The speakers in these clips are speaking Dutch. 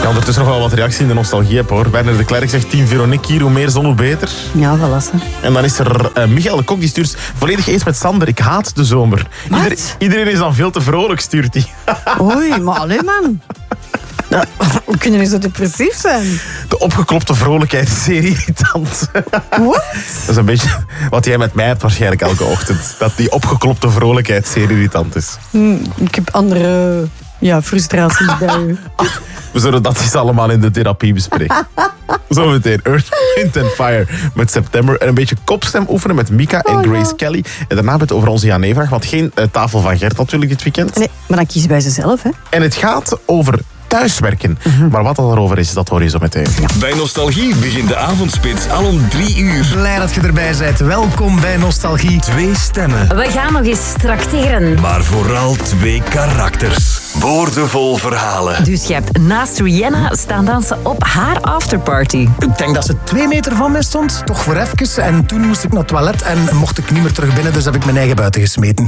Ja, ondertussen nog wel wat reactie in de nostalgie-app, hoor. Werner de Klerk zegt, Team Veronique hier, hoe meer zon, hoe beter. Ja, voilà. En dan is er Michael de Kok, die stuurt volledig eens met Sander. Ik haat de zomer. Iedereen is dan veel te vrolijk, stuurt hij. Oei, maar alleen man. Nou, hoe kunnen we zo depressief zijn? De opgeklopte vrolijkheid is zeer irritant. Wat? Dat is een beetje wat jij met mij hebt waarschijnlijk elke ochtend. Dat die opgeklopte vrolijkheid zeer irritant is. Ik heb andere frustraties bij u. We zullen dat eens allemaal in de therapie bespreken. Zometeen Earth, Wind & Fire met September. En een beetje kopstem oefenen met Mika en Grace Kelly. En daarna het over onze Jan-Evraag, want geen tafel van Gert natuurlijk dit weekend. Nee, maar dan kiezen bij zichzelf, hè. En het gaat over thuiswerken. Maar wat dat erover is, dat hoor je zo meteen. Ja. Bij Nostalgie begint de avondspits al om 3 uur. Blij dat je erbij bent. Welkom bij Nostalgie. 2 stemmen. We gaan nog eens trakteren. Maar vooral 2 karakters. Boordevol verhalen. Dus je hebt naast Rihanna staan dansen op haar afterparty. Ik denk dat ze 2 meter van mij stond. Toch voor even. En toen moest ik naar het toilet en mocht ik niet meer terug binnen. Dus heb ik mijn eigen buiten gesmeten.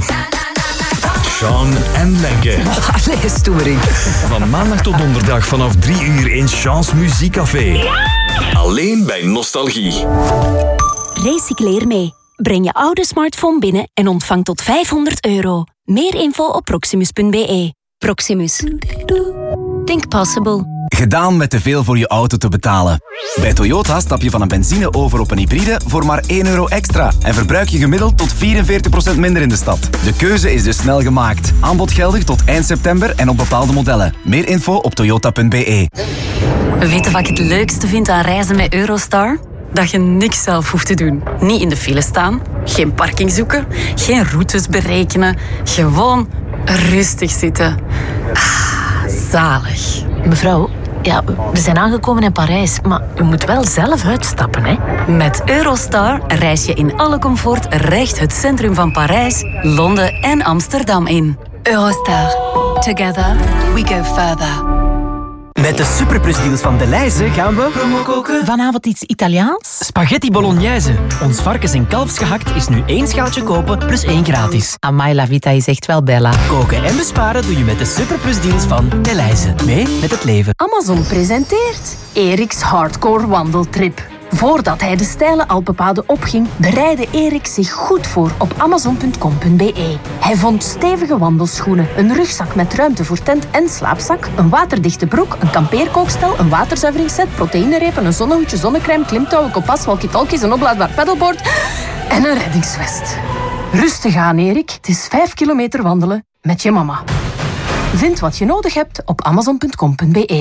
Sean en Lenke. Allee, stoering. Van maandag tot donderdag vanaf 3 uur in Sean's Muziekcafé. Ja! Alleen bij Nostalgie. Recycleer mee. Breng je oude smartphone binnen en ontvang tot €500. Meer info op proximus.be. Proximus. Think possible. Gedaan met te veel voor je auto te betalen. Bij Toyota stap je van een benzine over op een hybride voor maar €1 extra. En verbruik je gemiddeld tot 44% minder in de stad. De keuze is dus snel gemaakt. Aanbod geldig tot eind september en op bepaalde modellen. Meer info op toyota.be. Weet je wat ik het leukste vind aan reizen met Eurostar? Dat je niks zelf hoeft te doen. Niet in de file staan, geen parking zoeken, geen routes berekenen. Gewoon rustig zitten. Zalig. Mevrouw, ja, we zijn aangekomen in Parijs, maar u moet wel zelf uitstappen, hè? Met Eurostar reis je in alle comfort recht het centrum van Parijs, Londen en Amsterdam in. Eurostar. Together we go further. Met de superplusdeals van Delhaize gaan we promo koken. Vanavond iets Italiaans? Spaghetti bolognese. Ons varkens- en kalfsgehakt is nu 1 schaaltje kopen plus 1 gratis. Amai, la vita is echt wel bella. Koken en besparen doe je met de superplusdeals van Delhaize. Mee met het leven. Amazon presenteert Eriks Hardcore Wandeltrip. Voordat hij de steile Alpenpaden opging, bereidde Erik zich goed voor op amazon.com.be. Hij vond stevige wandelschoenen, een rugzak met ruimte voor tent en slaapzak, een waterdichte broek, een kampeerkookstel, een waterzuiveringsset, proteïnerepen, een zonnehoedje, zonnecrème, klimtouwen, kompas, walkie-talkies, een opblaasbaar pedalboard en een reddingsvest. Rustig aan, Erik. Het is 5 kilometer wandelen met je mama. Vind wat je nodig hebt op amazon.com.be.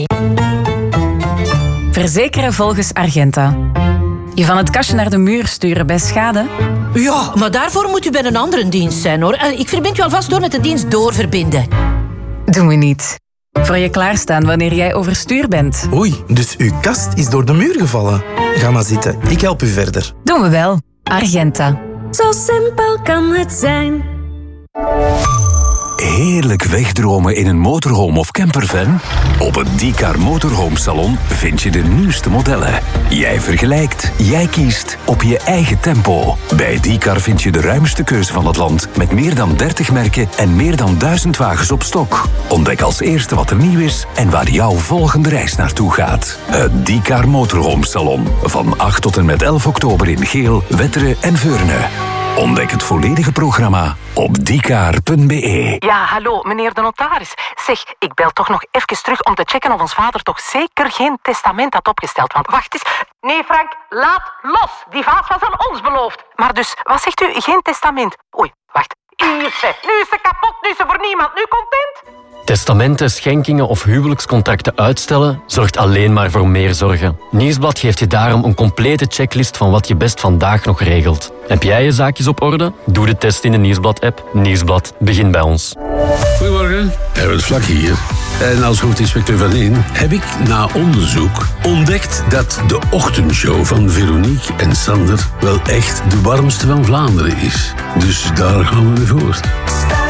Verzekeren volgens Argenta. Je van het kastje naar de muur sturen bij schade? Ja, maar daarvoor moet u bij een andere dienst zijn, hoor. Ik verbind u alvast door met de dienst doorverbinden. Doen we niet. Voor je klaarstaan wanneer jij overstuur bent. Oei, dus uw kast is door de muur gevallen. Ga maar zitten, ik help u verder. Doen we wel. Argenta. Zo simpel kan het zijn. Heerlijk wegdromen in een motorhome of campervan? Op het Diecar Motorhome Salon vind je de nieuwste modellen. Jij vergelijkt, jij kiest op je eigen tempo. Bij Diecar vind je de ruimste keuze van het land met meer dan 30 merken en meer dan 1000 wagens op stok. Ontdek als eerste wat er nieuw is en waar jouw volgende reis naartoe gaat. Het Diecar Motorhome Salon. Van 8 tot en met 11 oktober in Geel, Wetteren en Veurne. Ontdek het volledige programma op diecar.be. Ja, hallo, meneer de notaris. Zeg, ik bel toch nog even terug om te checken of ons vader toch zeker geen testament had opgesteld. Want wacht eens. Nee, Frank, laat los. Die vaas was aan ons beloofd. Maar dus, wat zegt u? Geen testament? Oei, wacht. Hier, zeg. Nu is ze kapot, nu is ze voor niemand. Nu content? Testamenten, schenkingen of huwelijkscontracten uitstellen zorgt alleen maar voor meer zorgen. Nieuwsblad geeft je daarom een complete checklist van wat je best vandaag nog regelt. Heb jij je zaakjes op orde? Doe de test in de Nieuwsblad-app. Nieuwsblad, begin bij ons. Goedemorgen, Herbert Vlak hier. En als hoofdinspecteur van In heb ik na onderzoek ontdekt dat de ochtendshow van Veronique en Sander wel echt de warmste van Vlaanderen is. Dus daar gaan we mee voort.